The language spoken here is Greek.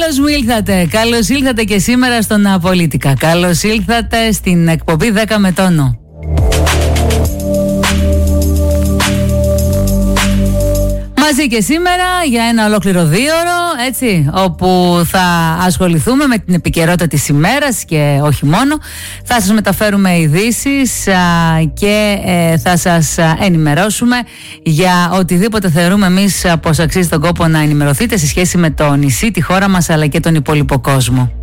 Καλώς μου ήλθατε. Καλώς ήλθατε και σήμερα στον Απολίτικα. Καλώς ήλθατε στην εκπομπή 10 με τόνο. Μαζί και σήμερα για ένα ολόκληρο 2ωρο, έτσι, όπου θα ασχοληθούμε με την επικαιρότητα της ημέρας και όχι μόνο. Θα σας μεταφέρουμε ειδήσεις και θα σας ενημερώσουμε για οτιδήποτε θεωρούμε εμείς πως αξίζει τον κόπο να ενημερωθείτε σε σχέση με το νησί, τη χώρα μας αλλά και τον υπόλοιπο κόσμο.